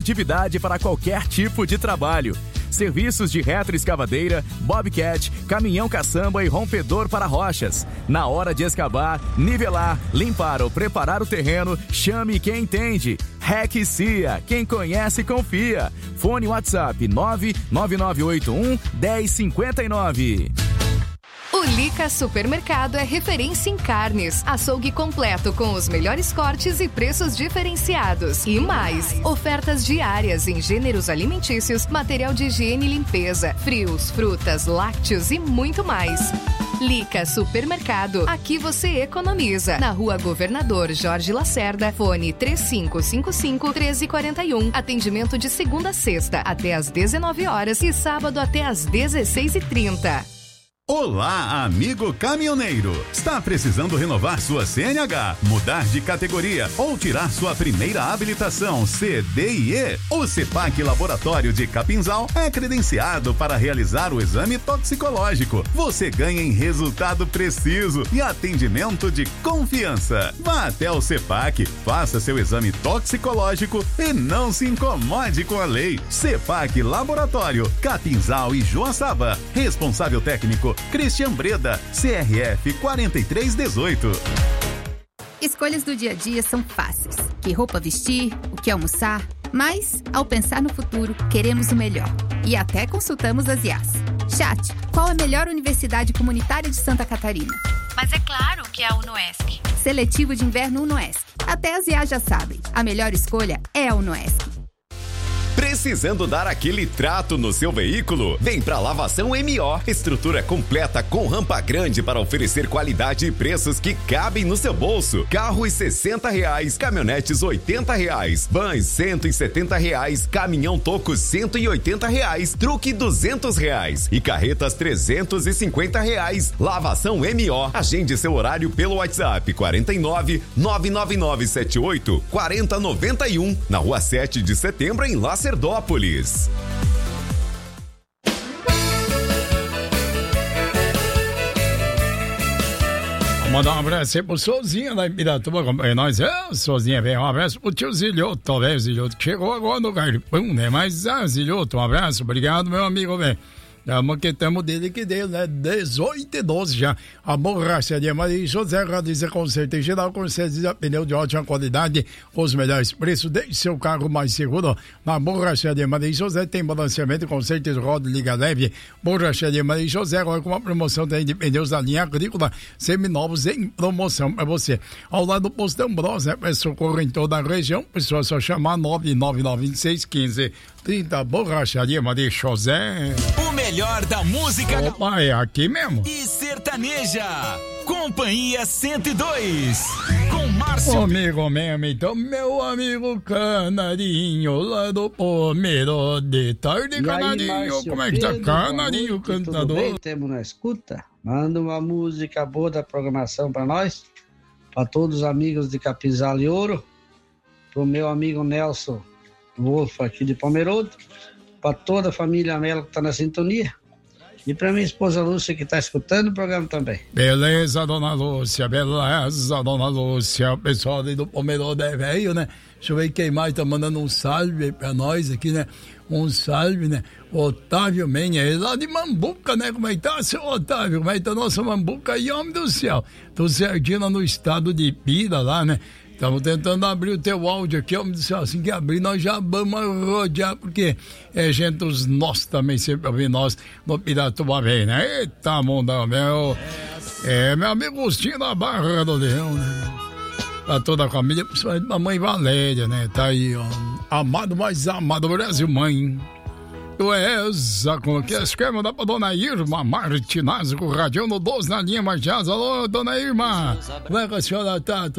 produtividade para qualquer tipo de trabalho. Serviços de retroescavadeira, bobcat, caminhão caçamba e rompedor para rochas. Na hora de escavar, nivelar, limpar ou preparar o terreno, chame quem entende. REC Cia, quem conhece confia. Fone WhatsApp 99981 1059. O Lica Supermercado é referência em carnes, açougue completo com os melhores cortes e preços diferenciados. E mais, ofertas diárias em gêneros alimentícios, material de higiene e limpeza, frios, frutas, lácteos e muito mais. Lica Supermercado, aqui você economiza. Na Rua Governador Jorge Lacerda, fone 3555-1341. Atendimento de segunda a sexta até às 19 horas e sábado até às 16h30. Olá, amigo caminhoneiro! Está precisando renovar sua CNH, mudar de categoria ou tirar sua primeira habilitação C, D e E? O CEPAC Laboratório de Capinzal é credenciado para realizar o exame toxicológico. Você ganha em resultado preciso e atendimento de confiança. Vá até o CEPAC, faça seu exame toxicológico e não se incomode com a lei. CEPAC Laboratório, Capinzal e Joaçaba. Responsável técnico Christian Breda, CRF 4318. Escolhas do dia a dia são fáceis. Que roupa vestir, o que almoçar. Mas, ao pensar no futuro, queremos o melhor. E até consultamos as IAs. Chat, qual a melhor universidade comunitária de Santa Catarina? Mas é claro que é a UnoESC. Seletivo de inverno UnoESC. Até as IAs já sabem. A melhor escolha é a UnoESC. Precisando dar aquele trato no seu veículo? Vem pra Lavação MO. Estrutura completa com rampa grande para oferecer qualidade e preços que cabem no seu bolso. Carros R$60, caminhonetes R$80, vans R$170, caminhão toco R$180, truque R$200 e carretas R$350. Lavação MO. Agende seu horário pelo WhatsApp 49 99978 4091 na Rua 7 de Setembro em Lacerdópolis. Mandar um abraço aí pro Sozinha lá em Piratuba, acompanha nós. Sozinha, velho, um abraço pro tio Zilhoto, velho, Zilhoto, que chegou agora no Garipão, né? Mas, Zilhoto, um abraço, obrigado, meu amigo, velho. A moquetamos dele que deu, né? 18:12 já. A borracharia Maria José Radiza Conserto em geral, conserto pneu de ótima qualidade, com os melhores preços, deixe seu carro mais seguro. Na borracharia Maria José tem balanceamento, conserto de roda, liga leve. Borracharia Maria José, agora com uma promoção também de pneus da linha agrícola, seminovos em promoção para você. Ao lado do Postão Bros, né? Para socorro em toda a região, pessoal, só chamar 999261530. Borracharia Maria José. O melhor da música. Opa, é aqui mesmo. E sertaneja. Companhia 102. Com Márcio. Amigo mesmo, então, meu amigo Canarinho, lá do Pomerode de tarde, Canarinho. Aí, como é que tá, Canarinho, noite, cantador? Tudo bem? Temos na escuta. Manda uma música boa da programação pra nós. Pra todos os amigos de Capinzal e Ouro. Pro meu amigo Nelson Wolf aqui de Pomerode. Para toda a família Melo que está na sintonia. E para minha esposa Lúcia que está escutando o programa também. Beleza, dona Lúcia, beleza, dona Lúcia. O pessoal ali do Pomerode é velho, né? Deixa eu ver quem mais tá mandando um salve para nós aqui, né? Um salve, né? Otávio Menha, ele lá de Mambuca, né? Como é que tá, seu Otávio? Como é que tá nossa Mambuca aí, homem do céu? Tô certinho lá no estado de Pira, lá, né? Estamos tentando abrir o teu áudio aqui, homem do céu. Assim que abrir, nós já vamos rodear, porque é gente dos nossos também, sempre ouvir nós no Piratuba bem, né? Eita, mundão, meu. É, meu amigo Agostinho da Barra do Leão, né? Pra toda a família, principalmente a mãe Valéria, né? Tá aí, ó. Amado, mais amado Brasil, mãe. Tu és a conquista. Quer mandar pra dona Irma Martinazzi com o Radião no 12 na linha Martiaz. Alô, dona Irma. Como é que a senhora tá?